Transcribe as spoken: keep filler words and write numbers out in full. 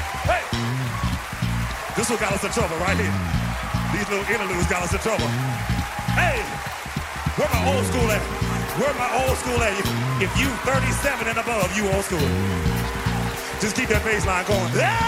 Hey, this one got us in trouble right here. These little interludes got us in trouble. Hey, where my old school at? Where my old school at? If you thirty-seven and above, you old school. Just keep that bass line going.